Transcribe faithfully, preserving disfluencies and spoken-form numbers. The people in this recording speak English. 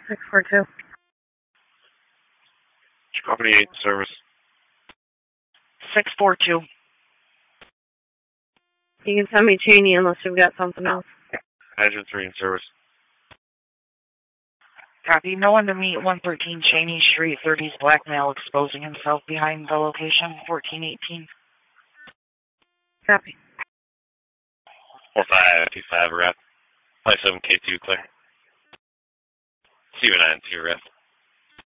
six four two. Company eight in service. six four two. You can send me Cheney unless you've got something else. Engine three in service. Copy. No one to meet one thirteen Cheney Street, thirties black male exposing himself behind the location, fourteen eighteen. Copy. four five two five, rep. five seven K two, clear. C nine two, rep.